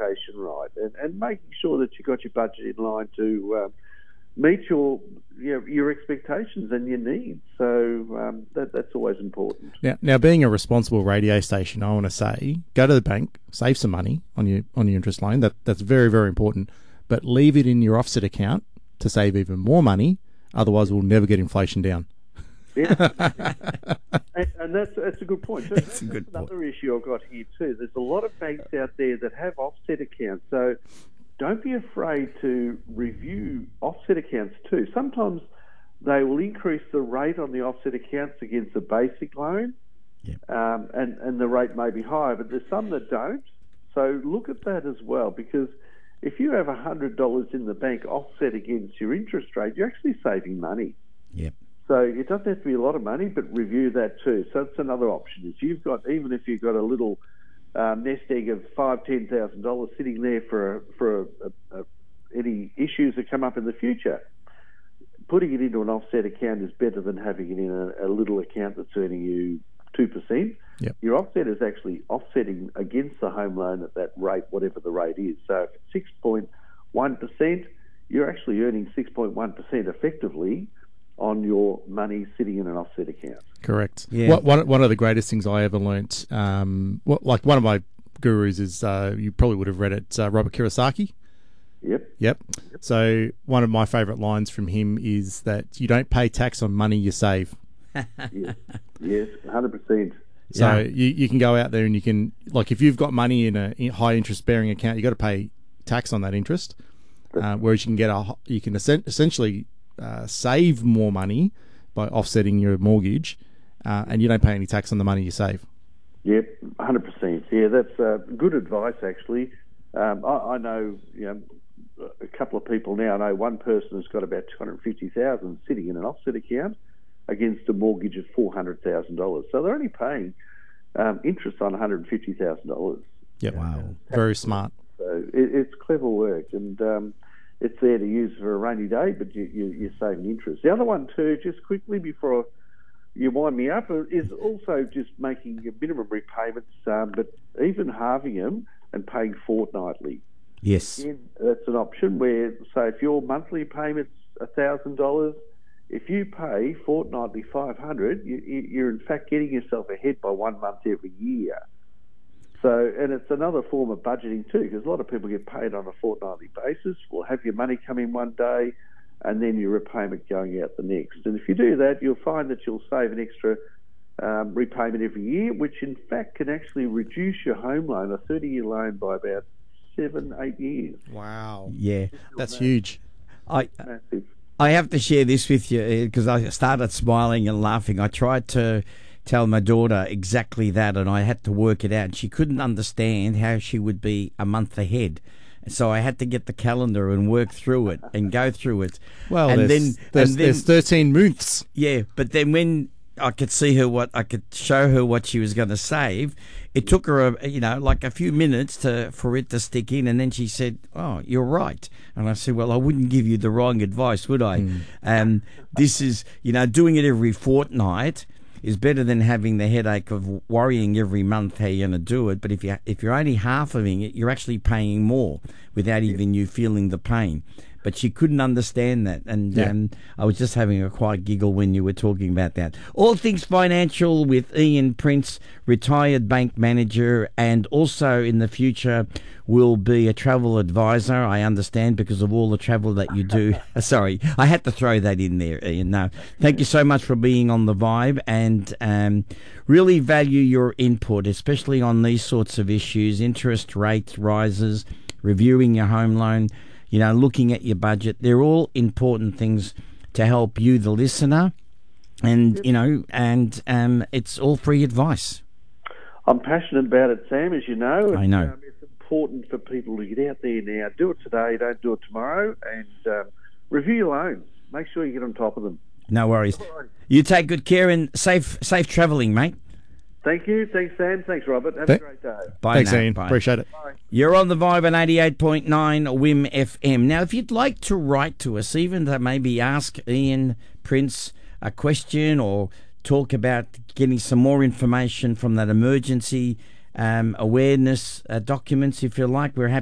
allocation right, and making sure that you've got your budget in line to meet your expectations and your needs. So that's always important. Now, being a responsible radio station, I want to say, go to the bank, save some money on your interest loan. That's very, very important. But leave it in your offset account to save even more money. Otherwise, we'll never get inflation down. Yeah, and that's a good point. So that's another issue I've got here too. There's a lot of banks out there that have offset accounts, so don't be afraid to review offset accounts too. Sometimes they will increase the rate on the offset accounts against the basic loan, and the rate may be higher, but there's some that don't. So look at that as well, because if you have $100 in the bank offset against your interest rate, you're actually saving money. Yep. So it doesn't have to be a lot of money, but review that too. So that's another option. Is even if you've got a little nest egg of $5,000-$10,000 sitting there for any issues that come up in the future, putting it into an offset account is better than having it in a little account that's earning you 2%. Yep. Your offset is actually offsetting against the home loan at that rate, whatever the rate is. So if it's 6.1%, you're actually earning 6.1% effectively on your money sitting in an offset account. Correct. Yeah. One of the greatest things I ever learnt, like one of my gurus is, you probably would have read it, Robert Kiyosaki. Yep. So one of my favourite lines from him is that you don't pay tax on money you save. Yes, 100%. So you can go out there and you can, like, if you've got money in a high interest bearing account, you got to pay tax on that interest. Whereas you can essentially save more money by offsetting your mortgage, and you don't pay any tax on the money you save. Yep, 100%. Yeah, that's good advice, actually. I know, a couple of people now. I know one person has got about $250,000 sitting in an offset account against a mortgage of $400,000. So they're only paying interest on $150,000. Yep. Wow, very smart. So it's clever work, and it's there to use for a rainy day, but you're saving interest. The other one too, just quickly before you wind me up, is also just making your minimum repayments, but even halving them and paying fortnightly. Yes. Again, that's an option where, say, if your monthly payment's $1,000, if you pay fortnightly $500, you're in fact getting yourself ahead by 1 month every year. So, and it's another form of budgeting too, because a lot of people get paid on a fortnightly basis. Will have your money come in one day, and then your repayment going out the next. And if you do that, you'll find that you'll save an extra repayment every year, which in fact can actually reduce your home loan, a 30-year loan, by about 7-8 years. Wow. Yeah, that's huge. Massive. I have to share this with you because I started smiling and laughing. I tried to tell my daughter exactly that, and I had to work it out. She couldn't understand how she would be a month ahead. So I had to get the calendar and work through it and go through it. Well, and there's 13 months. Yeah, but then when I could see her I could show her what she was going to save, it took her like a few minutes for it to stick in, and then she said, "Oh, you're right." And I said, "Well, I wouldn't give you the wrong advice, would I?" This is, doing it every fortnight is better than having the headache of worrying every month how you're going to do it. But if you're only halving it, you're actually paying more without even you feeling the pain. But she couldn't understand that, and I was just having a quiet giggle when you were talking about that. All Things Financial with Ian Prince, retired bank manager, and also in the future will be a travel advisor, I understand, because of all the travel that you do. Sorry, I had to throw that in there, Ian. No, thank you so much for being on The Vibe, and really value your input, especially on these sorts of issues, interest rates rises, reviewing your home loan, looking at your budget. They're all important things to help you, the listener, and it's all free advice. I'm passionate about it, Sam, as you know. I know. It's important for people to get out there now. Do it today, don't do it tomorrow, and review your loans. Make sure you get on top of them. No worries. You take good care and safe travelling, mate. Thank you. Thanks, Sam. Thanks, Robert. Have a great day. Bye. Thanks, now. Ian. Bye. Appreciate it. Bye. You're on The Vibe on 88.9 WIM FM. Now, if you'd like to write to us, even to maybe ask Ian Prince a question or talk about getting some more information from that emergency awareness documents, if you like, we're happy